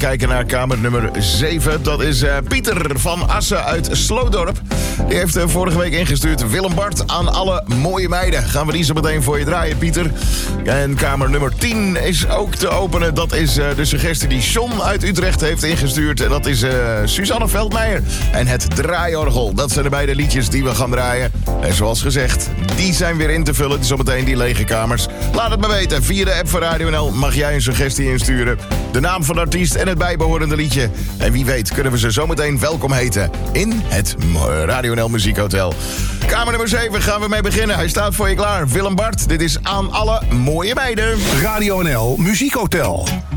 kijken naar kamer nummer 7. Dat is Pieter van Assen uit Sloodorp. Die heeft vorige week ingestuurd. Willem Bart aan alle mooie meiden. Gaan we die zo meteen voor je draaien, Pieter. En kamer nummer 10 is ook te openen. Dat is de suggestie die John uit Utrecht heeft ingestuurd. En dat is Suzanne Veldmeijer. En het draaiorgel. Dat zijn de beide liedjes die we gaan draaien. En zoals gezegd, die zijn weer in te vullen. Dus zometeen die lege kamers. Laat het me weten. Via de app van Radio NL mag jij een suggestie insturen. De naam van de artiest en het bijbehorende liedje. En wie weet kunnen we ze zometeen welkom heten in het Radio NL Muziekhotel. Kamer nummer 7 gaan we mee beginnen. Hij staat voor je klaar. Willem Bart, dit is Aan alle mooie meiden. Radio NL Muziekhotel.